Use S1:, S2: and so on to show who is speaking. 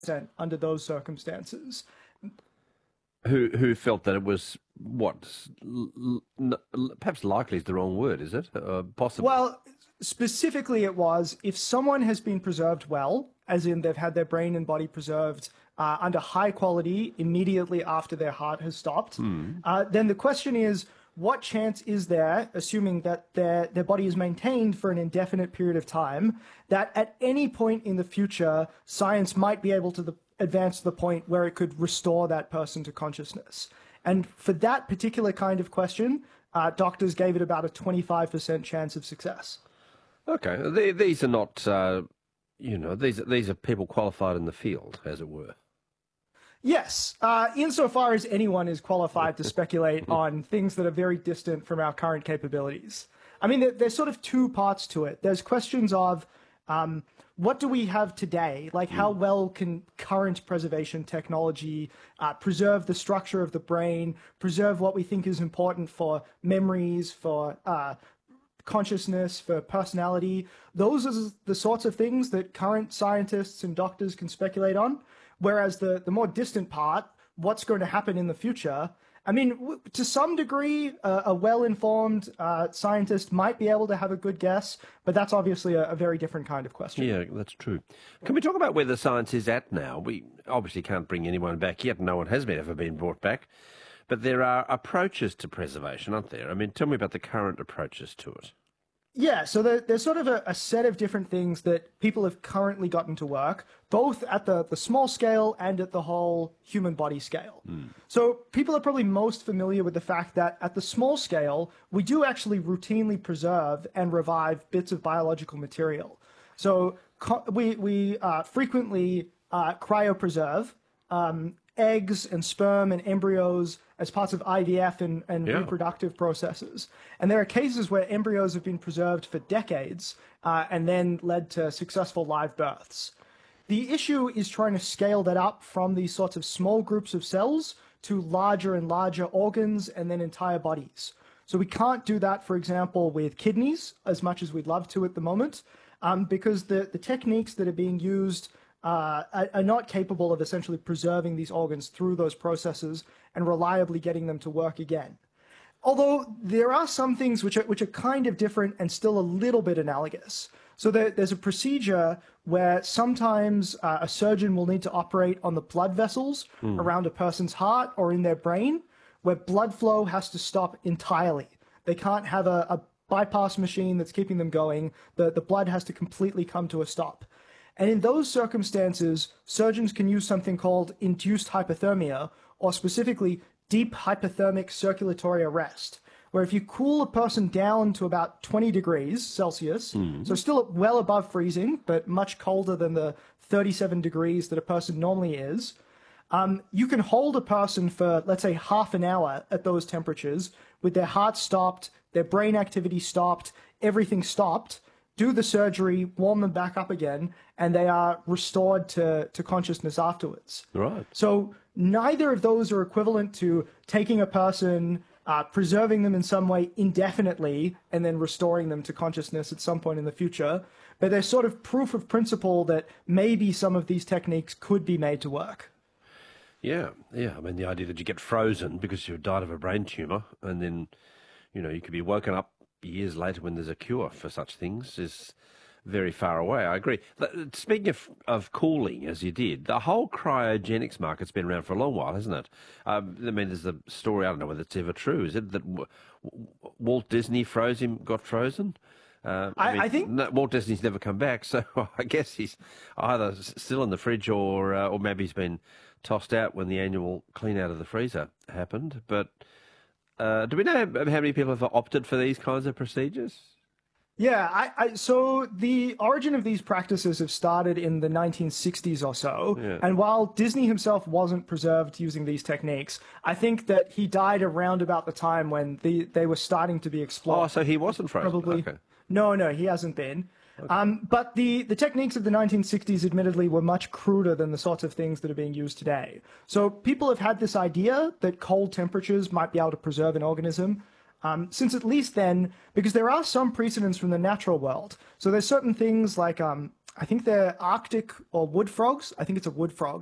S1: under those circumstances.
S2: Who felt that it was perhaps likely is the wrong word, is it? Possible.
S1: Well, specifically it was if someone has been preserved well, as in they've had their brain and body preserved under high quality immediately after their heart has stopped, then the question is, what chance is there, assuming that their body is maintained for an indefinite period of time, that at any point in the future, science might be able to advance to the point where it could restore that person to consciousness? And for that particular kind of question, doctors gave it about a 25% chance of success.
S2: Okay, these are not, these are people qualified in the field, as it were.
S1: Yes, insofar as anyone is qualified to speculate on things that are very distant from our current capabilities. I mean, there's sort of two parts to it. There's questions of what do we have today? Like, how well can current preservation technology preserve the structure of the brain, preserve what we think is important for memories, for consciousness, for personality? Those are the sorts of things that current scientists and doctors can speculate on. Whereas the more distant part, what's going to happen in the future, I mean, to some degree, a well-informed scientist might be able to have a good guess, but that's obviously a very different kind of question.
S2: Yeah, that's true. Can we talk about where the science is at now? We obviously can't bring anyone back yet. No one has ever been brought back. But there are approaches to preservation, aren't there? I mean, tell me about the current approaches to it.
S1: Yeah, so there's sort of a set of different things that people have currently gotten to work, both at the small scale and at the whole human body scale. So people are probably most familiar with the fact that at the small scale, we do actually routinely preserve and revive bits of biological material. So we frequently cryopreserve eggs and sperm and embryos as parts of IVF and reproductive processes. And there are cases where embryos have been preserved for decades and then led to successful live births. The issue is trying to scale that up from these sorts of small groups of cells to larger and larger organs and then entire bodies. So we can't do that, for example, with kidneys as much as we'd love to at the moment, because the techniques that are being used are not capable of essentially preserving these organs through those processes and reliably getting them to work again. Although there are some things which are kind of different and still a little bit analogous. So there's a procedure where sometimes a surgeon will need to operate on the blood vessels around a person's heart or in their brain, where blood flow has to stop entirely. They can't have a bypass machine that's keeping them going. The blood has to completely come to a stop. And in those circumstances, surgeons can use something called induced hypothermia, or specifically deep hypothermic circulatory arrest, where if you cool a person down to about 20 degrees Celsius, so still well above freezing, but much colder than the 37 degrees that a person normally is, you can hold a person for, let's say, half an hour at those temperatures with their heart stopped, their brain activity stopped, everything stopped, do the surgery, warm them back up again, and they are restored to consciousness afterwards.
S2: Right.
S1: So neither of those are equivalent to taking a person, preserving them in some way indefinitely, and then restoring them to consciousness at some point in the future. But they're sort of proof of principle that maybe some of these techniques could be made to work.
S2: Yeah. I mean, the idea that you get frozen because you've died of a brain tumour, and then, you could be woken up years later when there's a cure for such things is very far away. I agree. Speaking of cooling, as you did, the whole cryogenics market's been around for a long while, hasn't it? I mean, there's a story, I don't know whether it's ever true, is it, that Walt Disney got frozen?
S1: I think
S2: Walt Disney's never come back, so I guess he's either still in the fridge or maybe he's been tossed out when the annual clean out of the freezer happened. But do we know how many people have opted for these kinds of procedures?
S1: Yeah, so the origin of these practices have started in the 1960s or so.
S2: Yeah.
S1: And while Disney himself wasn't preserved using these techniques, I think that he died around about the time when they were starting to be explored.
S2: Oh, so he wasn't frozen?
S1: Probably.
S2: Okay.
S1: No, he hasn't been. Okay. But the techniques of the 1960s, admittedly, were much cruder than the sorts of things that are being used today. So people have had this idea that cold temperatures might be able to preserve an organism since at least then, because there are some precedents from the natural world. So there's certain things like I think they're Arctic or wood frogs. I think it's a wood frog.